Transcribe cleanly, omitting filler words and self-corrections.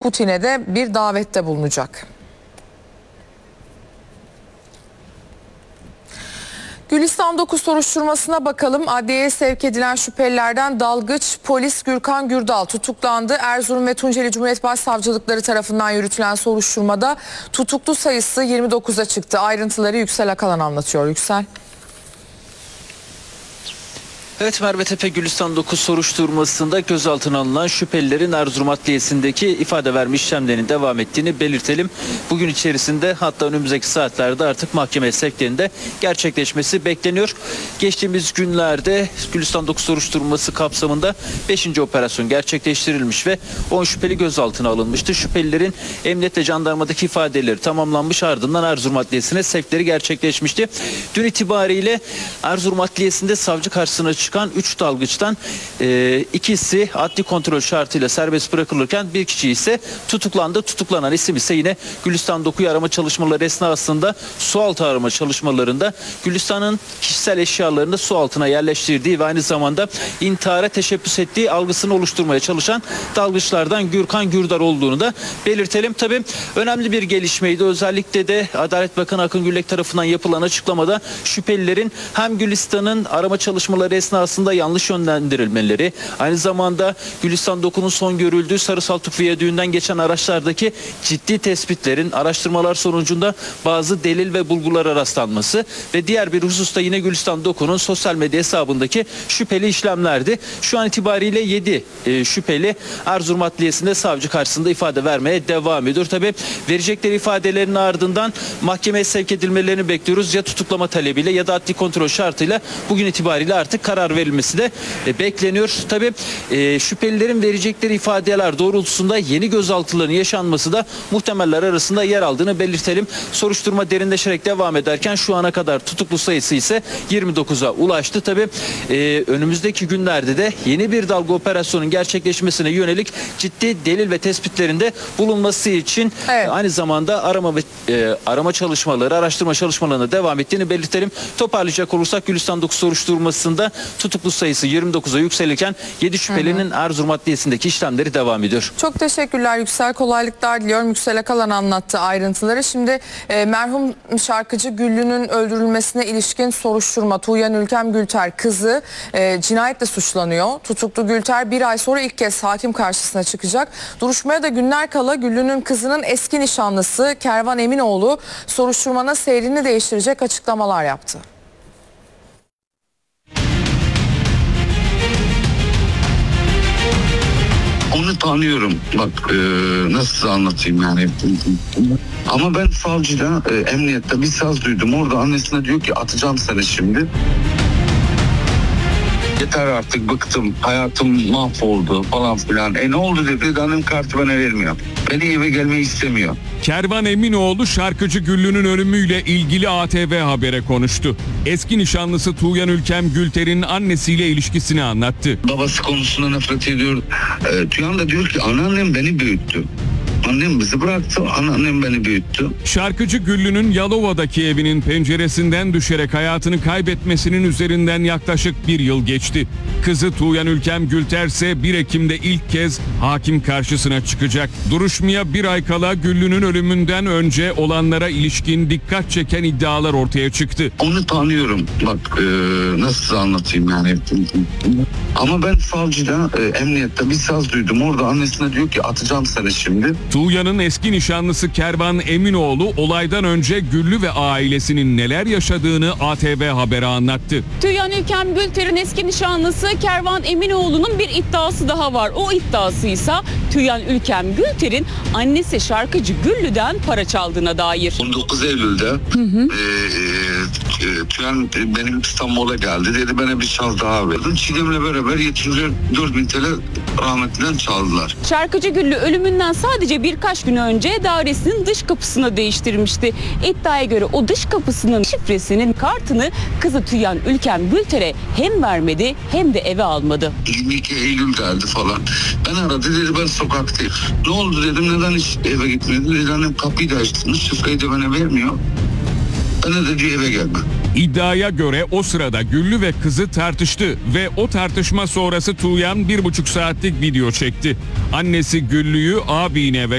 Putin'e de bir davette bulunacak. Gülistan 9 soruşturmasına bakalım. Adliyeye sevk edilen şüphelilerden dalgıç polis Gürkan Gürdal tutuklandı. Erzurum ve Tunceli Cumhuriyet Başsavcılıkları tarafından yürütülen soruşturmada tutuklu sayısı 29'a çıktı. Ayrıntıları Yüksel Akalan anlatıyor. Yüksel. Evet, Merve Tepe Gülistan 9 soruşturmasında gözaltına alınan şüphelilerin Erzurum Adliyesi'ndeki ifade verme işlemlerinin devam ettiğini belirtelim. Bugün içerisinde, hatta önümüzdeki saatlerde artık mahkeme sevklerinde gerçekleşmesi bekleniyor. Geçtiğimiz günlerde Gülistan 9 soruşturması kapsamında 5. operasyon gerçekleştirilmiş ve 10 şüpheli gözaltına alınmıştı. Şüphelilerin emniyet ve jandarmadaki ifadeleri tamamlanmış, ardından Erzurum Adliyesi'ne sevkleri gerçekleşmişti. Dün itibariyle Erzurum Adliyesi'nde savcı karşısına çıkan 3 dalgıçtan ikisi adli kontrol şartıyla serbest bırakılırken bir kişi ise tutuklandı. Tutuklanan isim ise yine Gülistan 9'u arama çalışmaları esnasında sualtı arama çalışmalarında Gülistan'ın kişisel eşyalarını su altına yerleştirdiği ve aynı zamanda intihara teşebbüs ettiği algısını oluşturmaya çalışan dalgıçlardan Gürkan Gürdal olduğunu da belirtelim. Tabii önemli bir gelişmeydi. Özellikle de Adalet Bakanı Akın Gürlek tarafından yapılan açıklamada şüphelilerin hem Gülistan'ın arama çalışmaları esnasında yanlış yönlendirilmeleri, aynı zamanda Gülistan 9'un son görüldüğü Sarı Saltuk Viyadüğü'nden geçen araçlardaki ciddi tespitlerin araştırmalar sonucunda bazı delil ve bulgulara rastlanması ve diğer bir hususta yine Gülistan 9'un sosyal medya hesabındaki şüpheli işlemlerdi. Şu an itibariyle 7 şüpheli Erzurum Adliyesi'nde savcı karşısında ifade vermeye devam ediyor. Tabii verecekleri ifadelerin ardından mahkemeye sevk edilmelerini bekliyoruz. Ya tutuklama talebiyle ya da adli kontrol şartıyla bugün itibariyle artık karar verilmesi de bekleniyor. Tabii şüphelilerin verecekleri ifadeler doğrultusunda yeni gözaltıların yaşanması da muhtemeller arasında yer aldığını belirtelim. Soruşturma derinleşerek devam ederken şu ana kadar tutuklu sayısı ise 29'a ulaştı. Tabii önümüzdeki günlerde de yeni bir dalga operasyonun gerçekleşmesine yönelik ciddi delil ve tespitlerinde bulunması için aynı zamanda arama çalışmaları, araştırma çalışmalarına devam ettiğini belirtelim. Toparlayacak olursak Gülistan 9 soruşturmasında tutuklu sayısı 29'a yükselirken 7 şüphelinin Erzurum Adliyesi'ndeki işlemleri devam ediyor. Çok teşekkürler Yüksel. Kolaylıklar diliyorum. Yüksel Akalan anlattı ayrıntıları. Şimdi merhum şarkıcı Güllü'nün öldürülmesine ilişkin soruşturma. Tuğyan Ülkem Gülter kızı cinayetle suçlanıyor. Tutuklu Gülter bir ay sonra ilk kez hakim karşısına çıkacak. Duruşmaya da günler kala Güllü'nün kızının eski nişanlısı Kervan Eminoğlu soruşturmanın seyrini değiştirecek açıklamalar yaptı. Onu tanıyorum. Bak nasıl anlatayım yani. Ama ben savcıda, emniyette bir saz duydum. Orada annesine diyor ki atacağım seni şimdi. Yeter artık, bıktım. Hayatım mahvoldu falan filan. Ne oldu dedi. Annem kartı bana vermiyor. Beni eve gelmeyi istemiyor. Kervan Eminoğlu şarkıcı Güllü'nün ölümüyle ilgili ATV Haber'e konuştu. Eski nişanlısı Tuğyan Ülkem Gülter'in annesiyle ilişkisini anlattı. Babası konusunda nefret ediyor. Tuğyan da diyor ki anneannem beni büyüttü. Annem bizi bıraktı, anneannem beni büyüttü. Şarkıcı Güllü'nün Yalova'daki evinin penceresinden düşerek hayatını kaybetmesinin üzerinden yaklaşık bir yıl geçti. Kızı Tuğyan Ülkem Gülter ise 1 Ekim'de ilk kez hakim karşısına çıkacak. Duruşmaya bir ay kala Güllü'nün ölümünden önce olanlara ilişkin dikkat çeken iddialar ortaya çıktı. Onu tanıyorum. Bak nasıl anlatayım yani. Ama ben savcıda, emniyette bir saz duydum. Orada annesine diyor ki atacağım seni şimdi. Tuğyan'ın eski nişanlısı Kervan Eminoğlu olaydan önce Güllü ve ailesinin neler yaşadığını ATV Haber'e anlattı. Tuğyan Ülkem Gülter'in eski nişanlısı Kervan Eminoğlu'nun bir iddiası daha var. O iddiasıysa Tuğyan Ülkem Gülter'in annesi şarkıcı Güllü'den para çaldığına dair. 19 Eylül'de Tuğyan benim İstanbul'a geldi. Dedi bana bir şans daha verdin. Çiğdem'le beraber 74.000 TL rahmetliden çaldılar. Şarkıcı Güllü ölümünden sadece birkaç gün önce dairesinin dış kapısını değiştirmişti. İddiaya göre o dış kapısının şifresinin kartını kızı Tuğyan Ülkem Gülter'e hem vermedi hem de eve almadı. 22 Eylül geldi falan. Ben aradı dedi ben sokaktayım. Ne oldu dedim neden hiç eve gitmedin? Dedi annem kapıyı da açtınız şifreyi de bana vermiyor. Ben de dedi eve gelme. İddiaya göre o sırada Güllü ve kızı tartıştı ve o tartışma sonrası Tuğyan 1,5 saatlik video çekti. Annesi Güllü'yü abine ve